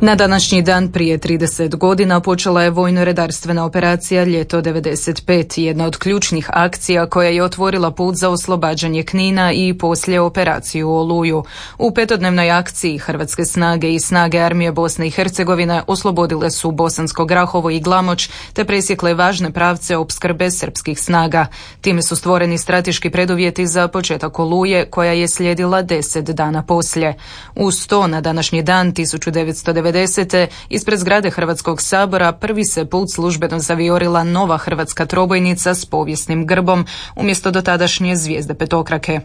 Na današnji dan prije 30 godina počela je vojno-redarstvena operacija Ljeto 95, jedna od ključnih akcija koja je otvorila put za oslobađanje Knina i poslije operaciju Oluju. U petodnevnoj akciji hrvatske snage i snage armije Bosne i Hercegovine oslobodile su Bosansko Grahovo i Glamoč te presjekle važne pravce opskrbe srpskih snaga. Time su stvoreni strateški preduvjeti za početak Oluje koja je slijedila 10 dana poslije. Uz to na današnji dan 1990 ispred zgrade Hrvatskog sabora prvi se put službeno zaviorila nova hrvatska trobojnica s povijesnim grbom umjesto dotadašnje zvijezde petokrake.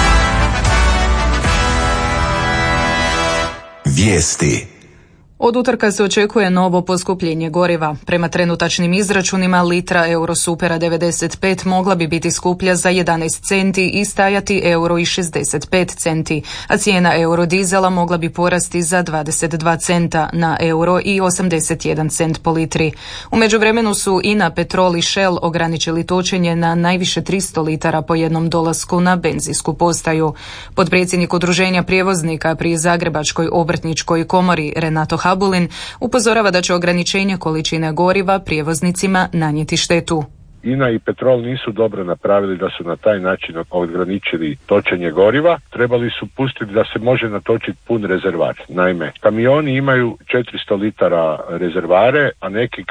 Vijesti. Od utorka se očekuje novo poskupljenje goriva. Prema trenutačnim izračunima litra Eurosupera 95 mogla bi biti skuplja za 11 centi i stajati €1,65 centi, a cijena eurodizela mogla bi porasti za 22 centa na €1,81 cent po litri. U međuvremenu su INA, Petrol i Shell ograničili točenje na najviše 300 litara po jednom dolasku na benzinsku postaju. Potpredsjednik Udruženja prijevoznika pri Zagrebačkoj obrtničkoj komori Renato Habulin upozorava da će ograničenje količine goriva prijevoznicima nanijeti štetu. INA i Petrol nisu dobro napravili da su na taj način ograničili točenje goriva. Trebali su pustiti da se može natočiti pun rezervar. Naime, kamioni imaju 400 litara rezervare, a neki